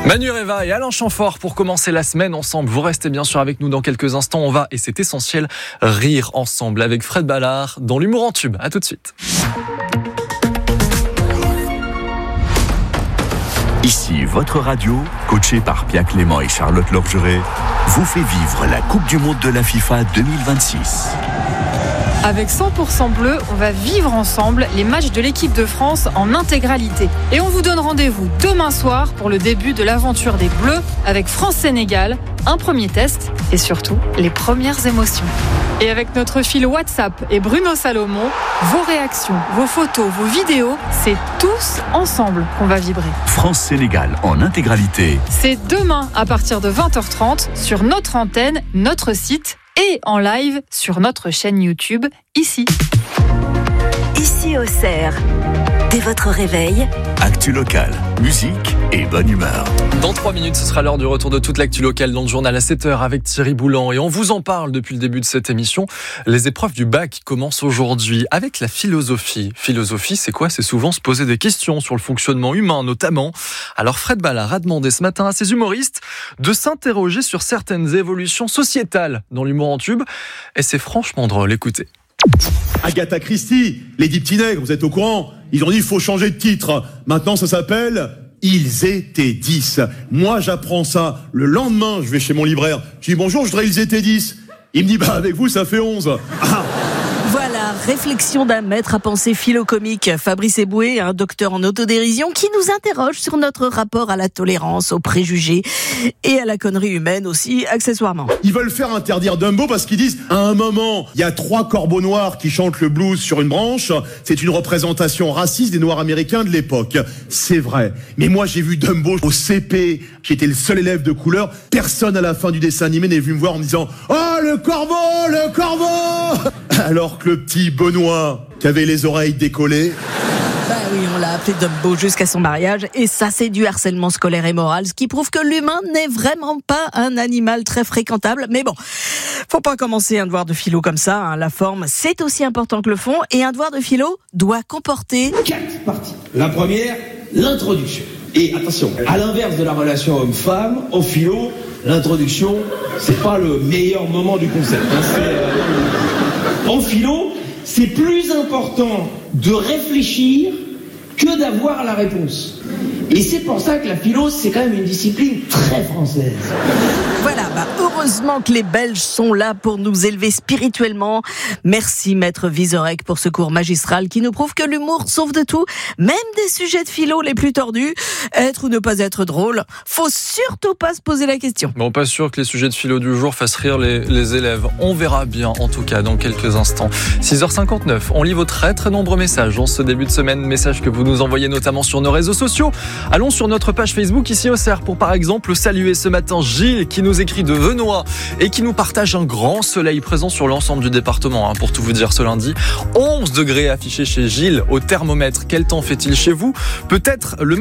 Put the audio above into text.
Manu Reva et Alain Chamfort pour commencer la semaine ensemble. Vous restez bien sûr avec nous dans quelques instants. On va, et c'est essentiel, rire ensemble avec Fred Ballard dans l'humour en tube. À tout de suite. Ici, votre radio, coachée par Pia Clément et Charlotte Lorgeret, vous fait vivre la Coupe du Monde de la FIFA 2026. Avec 100% bleu, on va vivre ensemble les matchs de l'équipe de France en intégralité. Et on vous donne rendez-vous demain soir pour le début de l'aventure des Bleus avec France-Sénégal, un premier test et surtout les premières émotions. Et avec notre fil WhatsApp et Bruno Salomon, vos réactions, vos photos, vos vidéos, c'est tous ensemble qu'on va vibrer. France-Sénégal en intégralité. C'est demain à partir de 20h30 sur notre antenne, notre site et en live sur notre chaîne YouTube, ici. Ici au Cerf. Dès votre réveil, Actu locale, musique et bonne humeur. Dans 3 minutes, ce sera l'heure du retour de toute l'actu locale dans le journal à 7h avec Thierry Boulan. Et on vous en parle depuis le début de cette émission. Les épreuves du bac commencent aujourd'hui avec la philosophie. Philosophie, c'est quoi ? C'est souvent se poser des questions sur le fonctionnement humain, notamment. Alors Fred Ballard a demandé ce matin à ses humoristes de s'interroger sur certaines évolutions sociétales dans l'humour en tube. Et c'est franchement drôle, écoutez. Agatha Christie, les 10 petits nègres, vous êtes au courant ? Ils ont dit il faut changer de titre. Maintenant ça s'appelle Ils étaient 10. Moi j'apprends ça. Le lendemain, je vais chez mon libraire. Je dis bonjour, je voudrais Ils étaient 10. Il me dit avec vous ça fait 11. Voilà, réflexion d'un maître à penser philo-comique, Fabrice Eboué, un docteur en autodérision qui nous interroge sur notre rapport à la tolérance, aux préjugés et à la connerie humaine aussi, accessoirement. Ils veulent faire interdire Dumbo parce qu'ils disent à un moment, il y a 3 corbeaux noirs qui chantent le blues sur une branche. C'est une représentation raciste des Noirs américains de l'époque. C'est vrai. Mais moi j'ai vu Dumbo au CP. J'étais le seul élève de couleur. Personne à la fin du dessin animé n'est venu me voir en me disant « Oh, le corbeau !» Alors que le petit Benoît, qui avait les oreilles décollées... Bah oui, on l'a appelé Dumbo jusqu'à son mariage, et ça c'est du harcèlement scolaire et moral, ce qui prouve que l'humain n'est vraiment pas un animal très fréquentable. Mais bon, faut pas commencer un devoir de philo comme ça, hein. La forme, c'est aussi important que le fond, et un devoir de philo doit comporter 4 parties. La première, l'introduction. Et attention, à l'inverse de la relation homme-femme, en philo, l'introduction, c'est pas le meilleur moment du concept. En philo, c'est plus important de réfléchir que d'avoir la réponse. Et c'est pour ça que la philo, c'est quand même une discipline très française. Voilà, heureusement que les Belges sont là pour nous élever spirituellement. Merci Maître Vizorek pour ce cours magistral qui nous prouve que l'humour sauve de tout, même des sujets de philo les plus tordus. Être ou ne pas être drôle, faut surtout pas se poser la question. Bon, pas sûr que les sujets de philo du jour fassent rire les élèves. On verra bien, en tout cas, dans quelques instants. 6h59, on lit vos très très nombreux messages en ce début de semaine. Messages que vous nous envoyez notamment sur nos réseaux sociaux. Allons sur notre page Facebook ici au Cerf pour par exemple saluer ce matin Gilles qui nous écrit de Venoy et qui nous partage un grand soleil présent sur l'ensemble du département. Pour tout vous dire ce lundi, 11 degrés affichés chez Gilles au thermomètre. Quel temps fait-il chez vous ? Peut-être le